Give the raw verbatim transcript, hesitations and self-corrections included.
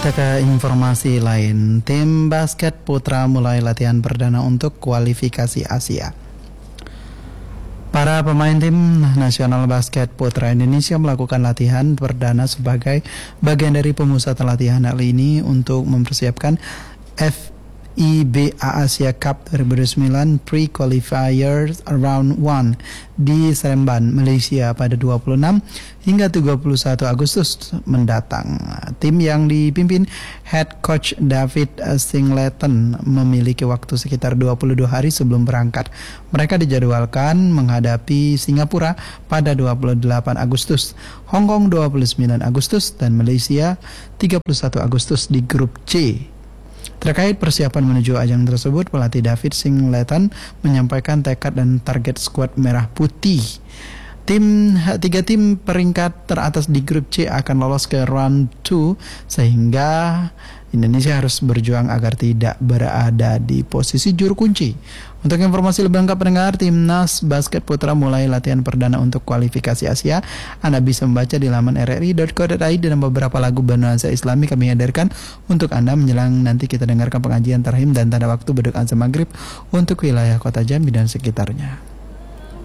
Kita ke informasi lain. Tim basket putra mulai latihan perdana untuk kualifikasi Asia. Para pemain tim nasional basket putra Indonesia melakukan latihan perdana sebagai bagian dari pemusatan latihan kali ini untuk mempersiapkan F I B A Asia Cup dua ribu dua puluh sembilan Pre-Qualifiers Round satu di Seremban, Malaysia pada dua puluh enam hingga tiga puluh satu Agustus mendatang. Tim yang dipimpin Head Coach David Singleton memiliki waktu sekitar dua puluh dua hari sebelum berangkat. Mereka dijadwalkan menghadapi Singapura pada dua puluh delapan Agustus, Hong Kong dua puluh sembilan Agustus, dan Malaysia tiga puluh satu Agustus di grup C. Terkait persiapan menuju ajang tersebut, pelatih David Singleton menyampaikan tekad dan target skuad merah putih. Tim tiga tim peringkat teratas di grup C akan lolos ke round dua, sehingga Indonesia harus berjuang agar tidak berada di posisi juru kunci. Untuk informasi lebih lengkap pendengar, Timnas Basket Putra mulai latihan perdana untuk kualifikasi Asia. Anda bisa membaca di laman r r i dot co dot i d dan beberapa lagu bernuansa Islami kami hadirkan untuk Anda menjelang nanti kita dengarkan pengajian tarhim dan tanda waktu berdoa azan maghrib untuk wilayah kota Jambi dan sekitarnya.